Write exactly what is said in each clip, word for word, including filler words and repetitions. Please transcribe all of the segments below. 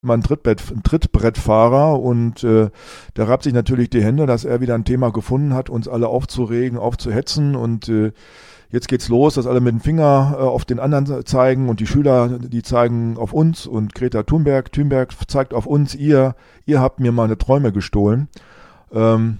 mal ein, Trittbrett, ein Trittbrettfahrer und äh, der reibt sich natürlich die Hände, dass er wieder ein Thema gefunden hat, uns alle aufzuregen, aufzuhetzen und äh, jetzt geht's los, dass alle mit dem Finger äh, auf den anderen zeigen und die Schüler, die zeigen auf uns und Greta Thunberg, Thunberg zeigt auf uns, ihr, ihr habt mir meine Träume gestohlen. Ähm,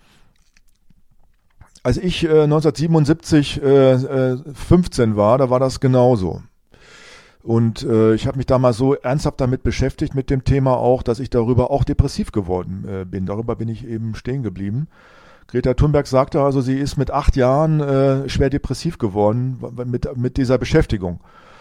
als ich äh, neunzehnhundertsiebenundsiebzig äh, äh, fünfzehn war, da war das genauso. Und äh, ich habe mich damals so ernsthaft damit beschäftigt, mit dem Thema auch, dass ich darüber auch depressiv geworden äh, bin. Darüber bin ich eben stehen geblieben. Greta Thunberg sagte also, sie ist mit acht Jahren äh, schwer depressiv geworden mit, mit dieser Beschäftigung.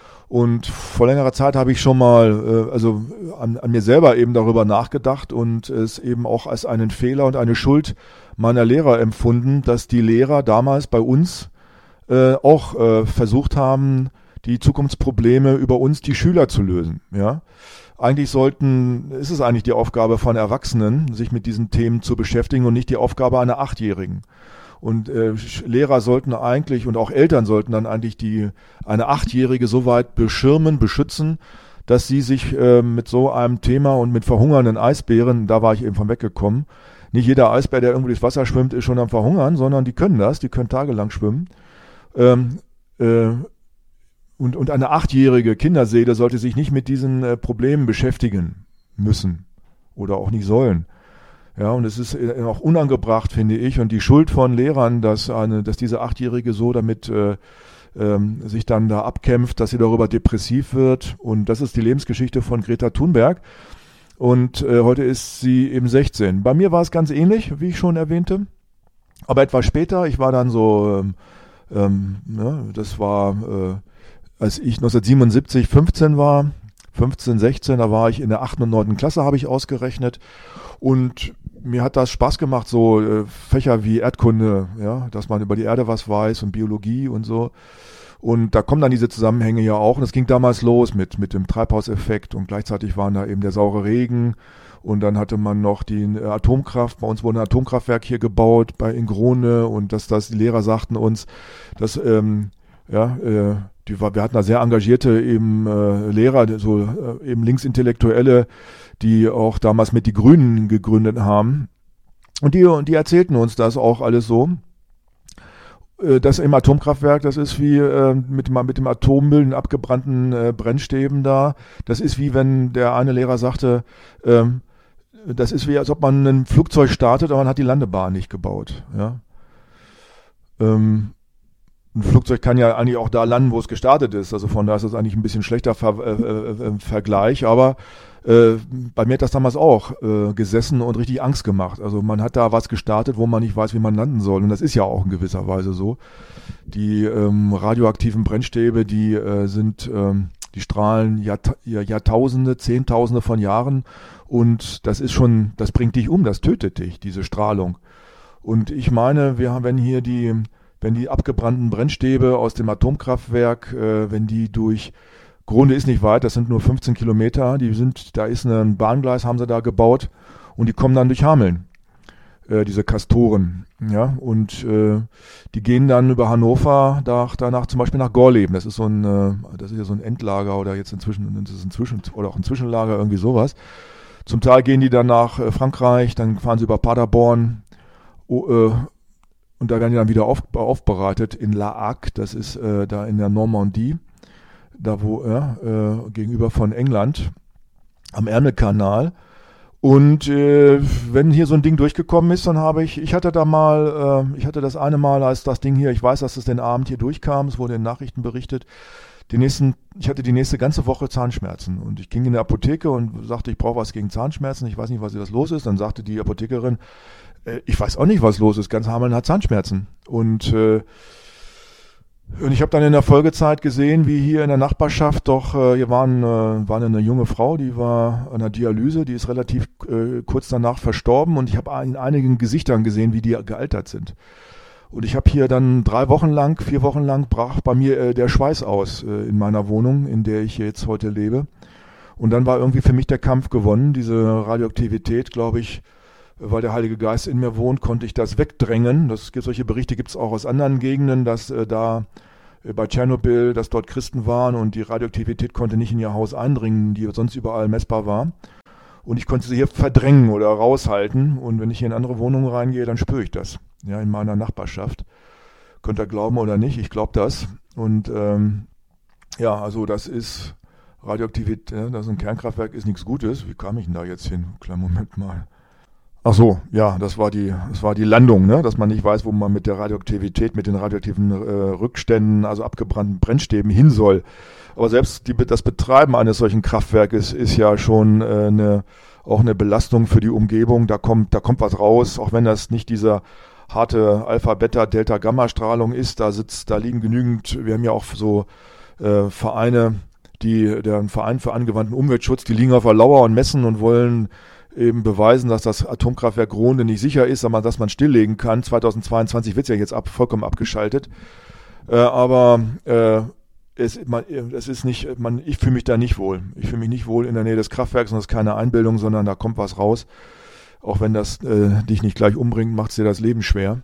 Und vor längerer Zeit habe ich schon mal äh, also an, an mir selber eben darüber nachgedacht und es eben auch als einen Fehler und eine Schuld meiner Lehrer empfunden, dass die Lehrer damals bei uns äh, auch äh, versucht haben, die Zukunftsprobleme über uns, die Schüler, zu lösen. Ja, eigentlich sollten, ist es eigentlich die Aufgabe von Erwachsenen, sich mit diesen Themen zu beschäftigen und nicht die Aufgabe einer Achtjährigen. Und äh, Lehrer sollten eigentlich und auch Eltern sollten dann eigentlich die eine Achtjährige so weit beschirmen, beschützen, dass sie sich äh, mit so einem Thema und mit verhungernden Eisbären, da war ich eben von weggekommen. Nicht jeder Eisbär, der irgendwo durchs Wasser schwimmt, ist schon am Verhungern, sondern die können das, die können tagelang schwimmen. Ähm, äh, Und, und eine achtjährige Kinderseele sollte sich nicht mit diesen äh, Problemen beschäftigen müssen oder auch nicht sollen. Ja, und es ist äh, auch unangebracht, finde ich, und die Schuld von Lehrern, dass eine, dass diese Achtjährige so damit äh, ähm, sich dann da abkämpft, dass sie darüber depressiv wird. Und das ist die Lebensgeschichte von Greta Thunberg. Und äh, heute ist sie eben sechzehn. Bei mir war es ganz ähnlich, wie ich schon erwähnte. Aber etwas später, ich war dann so, ähm, ähm, ja, das war äh, als ich neunzehnhundertsiebenundsiebzig fünfzehn war, fünfzehn, sechzehn, da war ich in der achten und neunten Klasse, habe ich ausgerechnet. Und mir hat das Spaß gemacht, so äh, Fächer wie Erdkunde, ja, dass man über die Erde was weiß und Biologie und so. Und da kommen dann diese Zusammenhänge ja auch. Und das ging damals los mit, mit dem Treibhauseffekt und gleichzeitig waren da eben der saure Regen. Und dann hatte man noch die äh, Atomkraft. Bei uns wurde ein Atomkraftwerk hier gebaut, bei Ingrone. Und dass das, die Lehrer sagten uns, dass, ähm, ja, äh, Die war, wir hatten da sehr engagierte eben äh, Lehrer, so äh, eben Linksintellektuelle, die auch damals mit die Grünen gegründet haben. Und die, und die erzählten uns das auch alles so. Äh, das im Atomkraftwerk, das ist wie äh, mit, dem, mit dem Atommüll, den abgebrannten äh, Brennstäben da. Das ist wie wenn der eine Lehrer sagte, ähm, das ist wie als ob man ein Flugzeug startet, aber man hat die Landebahn nicht gebaut. Ja. Ähm, Ein Flugzeug kann ja eigentlich auch da landen, wo es gestartet ist. Also von daher ist das eigentlich ein bisschen schlechter Ver äh, äh, Vergleich. Aber äh, bei mir hat das damals auch äh, gesessen und richtig Angst gemacht. Also man hat da was gestartet, wo man nicht weiß, wie man landen soll. Und das ist ja auch in gewisser Weise so. Die ähm, radioaktiven Brennstäbe, die äh, sind, ähm, die strahlen Jahrta Jahrtausende, Zehntausende von Jahren. Und das ist schon, das bringt dich um, das tötet dich, diese Strahlung. Und ich meine, wir haben, wenn hier die Wenn die abgebrannten Brennstäbe aus dem Atomkraftwerk, äh, wenn die durch, Grunde ist nicht weit, das sind nur fünfzehn Kilometer, die sind, da ist ein Bahngleis, haben sie da gebaut und die kommen dann durch Hameln, äh, diese Castoren, ja, und äh, die gehen dann über Hannover, nach, danach zum Beispiel nach Gorleben, das ist so ein, äh, das ist ja so ein Endlager oder jetzt inzwischen, das ist inzwischen, oder auch ein Zwischenlager, irgendwie sowas. Zum Teil gehen die dann nach äh, Frankreich, dann fahren sie über Paderborn, oh, äh, und da werden die dann wieder auf, aufbereitet in La Hague, das ist äh, da in der Normandie, da wo, ja, äh, gegenüber von England, am Ärmelkanal. Und äh, wenn hier so ein Ding durchgekommen ist, dann habe ich, ich hatte da mal, äh, ich hatte das eine Mal, als das Ding hier, ich weiß, dass es den Abend hier durchkam, es wurde in Nachrichten berichtet, die nächsten, ich hatte die nächste ganze Woche Zahnschmerzen und ich ging in die Apotheke und sagte, ich brauche was gegen Zahnschmerzen, ich weiß nicht, was das los ist. Dann sagte die Apothekerin, äh, ich weiß auch nicht, was los ist, ganz Hameln hat Zahnschmerzen. Und, äh, und ich habe dann in der Folgezeit gesehen, wie hier in der Nachbarschaft doch, äh, hier waren, äh, war eine junge Frau, die war an der Dialyse, die ist relativ äh, kurz danach verstorben und ich habe in einigen Gesichtern gesehen, wie die gealtert sind. Und ich habe hier dann drei Wochen lang, vier Wochen lang brach bei mir äh, der Schweiß aus äh, in meiner Wohnung, in der ich jetzt heute lebe. Und dann war irgendwie für mich der Kampf gewonnen. Diese Radioaktivität, glaube ich, weil der Heilige Geist in mir wohnt, konnte ich das wegdrängen. Das gibt, solche Berichte gibt es auch aus anderen Gegenden, dass äh, da bei Tschernobyl, dass dort Christen waren und die Radioaktivität konnte nicht in ihr Haus eindringen, die sonst überall messbar war. Und ich konnte sie hier verdrängen oder raushalten. Und wenn ich hier in andere Wohnungen reingehe, dann spüre ich das. Ja, in meiner Nachbarschaft. Könnt ihr glauben oder nicht, ich glaube das. Und ähm, ja, also das ist Radioaktivität, ja, das ist ein Kernkraftwerk, ist nichts Gutes. Wie kam ich denn da jetzt hin? Kleinen Moment mal. Ach so, ja, das war die, das war die Landung, ne? Dass man nicht weiß, wo man mit der Radioaktivität, mit den radioaktiven äh, Rückständen, also abgebrannten Brennstäben hin soll. Aber selbst die, das Betreiben eines solchen Kraftwerkes ist ja schon äh, eine, auch eine Belastung für die Umgebung. Da kommt, da kommt was raus, auch wenn das nicht dieser harte Alpha, Beta, Delta, Gamma-Strahlung ist. Da sitzt, da liegen genügend. Wir haben ja auch so äh, Vereine, die, der Verein für angewandten Umweltschutz, die liegen auf der Lauer und messen und wollen eben beweisen, dass das Atomkraftwerk Grohnde nicht sicher ist, aber dass man stilllegen kann. zweitausendzweiundzwanzig wird es ja jetzt ab, vollkommen abgeschaltet. Äh, aber äh, es, man, es ist nicht, man, ich fühle mich da nicht wohl. Ich fühle mich nicht wohl in der Nähe des Kraftwerks und das ist keine Einbildung, sondern da kommt was raus. Auch wenn das äh, dich nicht gleich umbringt, macht es dir das Leben schwer.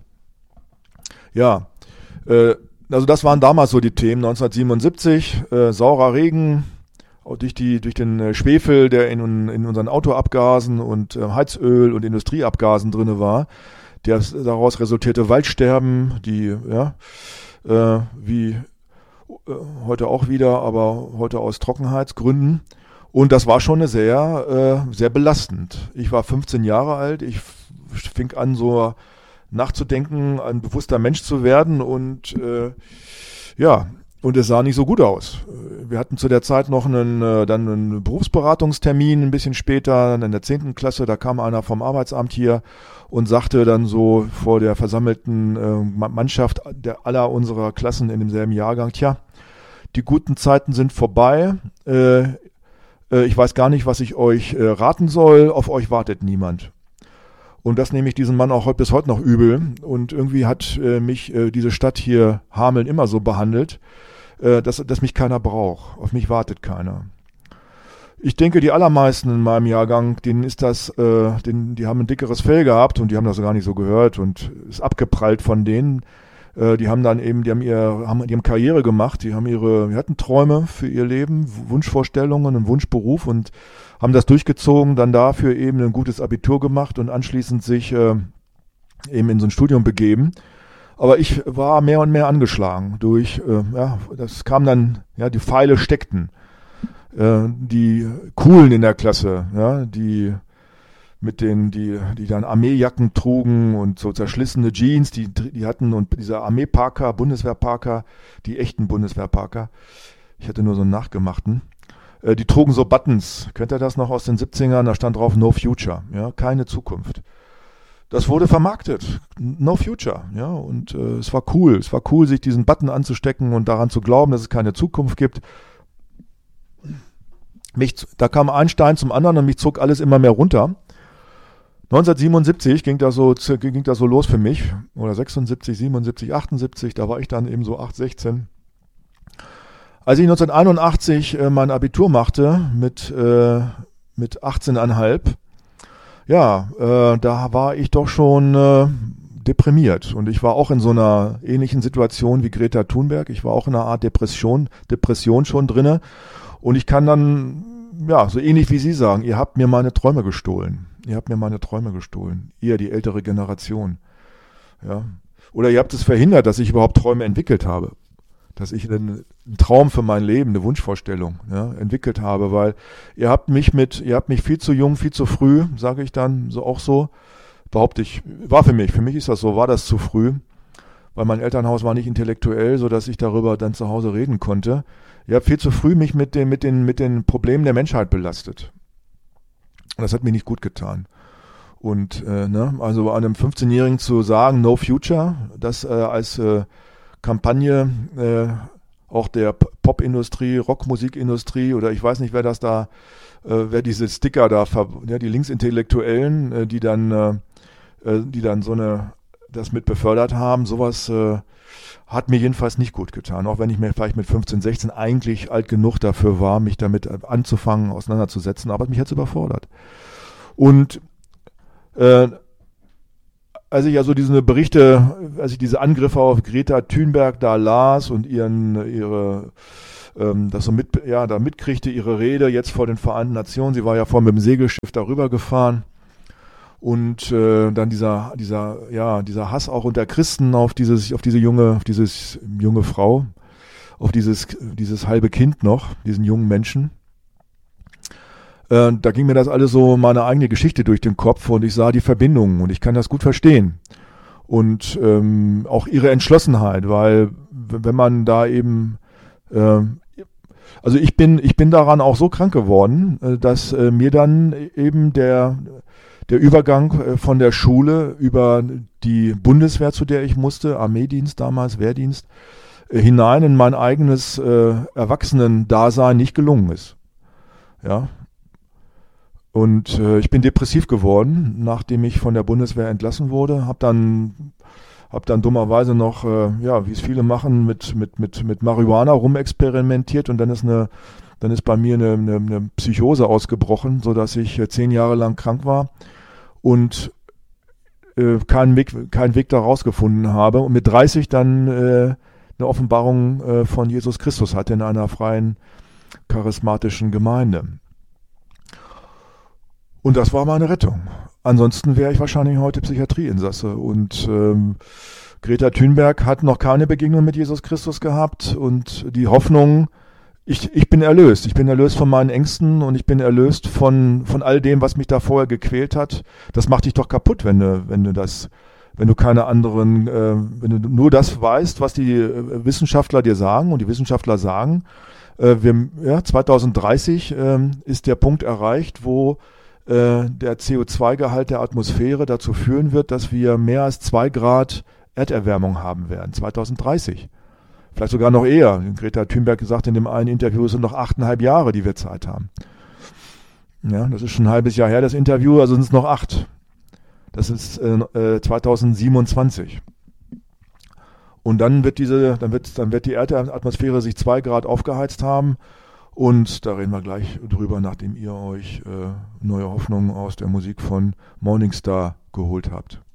Ja, äh, also das waren damals so die Themen. neunzehnhundertsiebenundsiebzig, äh, saurer Regen, durch die durch den Schwefel, der in, in unseren Autoabgasen und äh, Heizöl und Industrieabgasen drinne war, der daraus resultierte Waldsterben, die ja äh, wie äh, heute auch wieder, aber heute aus Trockenheitsgründen. Und das war schon eine sehr äh, sehr belastend. Ich war fünfzehn Jahre alt, ich fing an so nachzudenken, ein bewusster Mensch zu werden und äh, ja. Und es sah nicht so gut aus. Wir hatten zu der Zeit noch einen, äh, dann einen Berufsberatungstermin, ein bisschen später, in der zehnten Klasse, da kam einer vom Arbeitsamt hier und sagte dann so vor der versammelten äh, Mannschaft der aller unserer Klassen in demselben Jahrgang, tja, die guten Zeiten sind vorbei, äh, äh, ich weiß gar nicht, was ich euch äh, raten soll, auf euch wartet niemand. Und das nehme ich diesem Mann auch bis heute noch übel. Und irgendwie hat äh, mich äh, diese Stadt hier Hameln immer so behandelt, äh, dass, dass mich keiner braucht. Auf mich wartet keiner. Ich denke, die allermeisten in meinem Jahrgang, denen ist das, äh, denen, die haben ein dickeres Fell gehabt und die haben das gar nicht so gehört und ist abgeprallt von denen. Äh, die haben dann eben, die haben ihr, haben, die haben Karriere gemacht, die haben ihre, die hatten Träume für ihr Leben, Wunschvorstellungen, einen Wunschberuf und haben das durchgezogen, dann dafür eben ein gutes Abitur gemacht und anschließend sich äh, eben in so ein Studium begeben. Aber ich war mehr und mehr angeschlagen durch, äh, ja, das kam dann, ja, die Pfeile steckten. Äh, die Coolen in der Klasse, ja, die mit den, die, die dann Armeejacken trugen und so zerschlissene Jeans, die, die hatten und dieser Armeeparker, Bundeswehrparker, die echten Bundeswehrparker. Ich hatte nur so einen nachgemachten. Die trugen so Buttons, kennt ihr das noch aus den siebzigern? Da stand drauf No Future, ja, keine Zukunft. Das wurde vermarktet, No Future, ja, und äh, es war cool, es war cool, sich diesen Button anzustecken und daran zu glauben, dass es keine Zukunft gibt. Mich, da kam ein Stein zum anderen und mich zog alles immer mehr runter. neunzehnhundertsiebenundsiebzig ging das so, ging das so los für mich, oder sechsundsiebzig, siebenundsiebzig, achtundsiebzig, da war ich dann eben so acht, sechzehn. Als ich neunzehnhunderteinundachtzig äh, mein Abitur machte mit, äh, mit achtzehn Komma fünf, ja, äh, da war ich doch schon äh, deprimiert. Und ich war auch in so einer ähnlichen Situation wie Greta Thunberg. Ich war auch in einer Art Depression, Depression schon drinne. Und ich kann dann, ja, so ähnlich wie Sie sagen, ihr habt mir meine Träume gestohlen. Ihr habt mir meine Träume gestohlen. Ihr, die ältere Generation. Ja. Oder ihr habt es verhindert, dass ich überhaupt Träume entwickelt habe. Dass ich einen, einen Traum für mein Leben, eine Wunschvorstellung, ja, entwickelt habe, weil ihr habt mich mit, ihr habt mich viel zu jung, viel zu früh, sage ich dann so auch so, behaupte ich, war für mich, für mich ist das so, war das zu früh, weil mein Elternhaus war nicht intellektuell, so dass ich darüber dann zu Hause reden konnte. Ihr habt viel zu früh mich mit den, mit den, mit den Problemen der Menschheit belastet. Und das hat mir nicht gut getan. Und äh, ne, also einem fünfzehnjährigen zu sagen, No Future, das äh, als äh, Kampagne äh, auch der Popindustrie, Rockmusikindustrie oder ich weiß nicht, wer das da, äh, wer diese Sticker da, ja, die Linksintellektuellen, äh, die dann, äh, die dann so eine, das mit befördert haben, sowas äh, hat mir jedenfalls nicht gut getan, auch wenn ich mir vielleicht mit fünfzehn, sechzehn eigentlich alt genug dafür war, mich damit anzufangen, auseinanderzusetzen, aber mich hat's überfordert. Und äh, als ich also diese Berichte, als ich diese Angriffe auf Greta Thunberg da las und ihren, ihre, ähm, das so mit, ja, da mitkriegte, ihre Rede jetzt vor den Vereinten Nationen, sie war ja vorhin mit dem Segelschiff darüber gefahren und äh, dann dieser, dieser, ja, dieser Hass auch unter Christen auf dieses, auf diese junge, auf dieses junge Frau, auf dieses, dieses halbe Kind noch, diesen jungen Menschen. Äh, da ging mir das alles so meine eigene Geschichte durch den Kopf und ich sah die Verbindungen und ich kann das gut verstehen. Und ähm, auch ihre Entschlossenheit, weil wenn man da eben, äh, also ich bin, ich bin daran auch so krank geworden, äh, dass äh, mir dann eben der, der Übergang äh, von der Schule über die Bundeswehr, zu der ich musste, Armeedienst damals, Wehrdienst, äh, hinein in mein eigenes äh, Erwachsenen-Dasein nicht gelungen ist. Ja. Und äh, ich bin depressiv geworden, nachdem ich von der Bundeswehr entlassen wurde. Hab dann, hab dann dummerweise noch, äh, ja, wie es viele machen, mit mit mit mit Marihuana rumexperimentiert und dann ist eine, dann ist bei mir eine, eine, eine Psychose ausgebrochen, so dass ich äh, zehn Jahre lang krank war und äh, keinen Weg, keinen Weg da rausgefunden habe und mit dreißig dann äh, eine Offenbarung äh, von Jesus Christus hatte in einer freien charismatischen Gemeinde. Und das war meine Rettung. Ansonsten wäre ich wahrscheinlich heute Psychiatrieinsasse. Und ähm, Greta Thunberg hat noch keine Begegnung mit Jesus Christus gehabt. Und die Hoffnung, ich, ich bin erlöst. Ich bin erlöst von meinen Ängsten und ich bin erlöst von, von all dem, was mich da vorher gequält hat. Das macht dich doch kaputt, wenn du, wenn du das, wenn du keine anderen, äh, wenn du nur das weißt, was die äh, Wissenschaftler dir sagen. Und die Wissenschaftler sagen, äh, wir, ja, zwanzig dreißig äh, ist der Punkt erreicht, wo der C O zwei Gehalt der Atmosphäre dazu führen wird, dass wir mehr als zwei Grad Erderwärmung haben werden, zwanzig dreißig. Vielleicht sogar noch eher. Greta Thunberg gesagt in dem einen Interview, es sind noch achteinhalb Jahre, die wir Zeit haben. Ja, das ist schon ein halbes Jahr her, das Interview, also sind es noch acht. Das ist äh, zwanzig siebenundzwanzig. Und dann wird diese, dann wird, dann wird die Erdatmosphäre sich zwei Grad aufgeheizt haben. Und da reden wir gleich drüber, nachdem ihr euch äh, neue Hoffnungen aus der Musik von Morningstar geholt habt.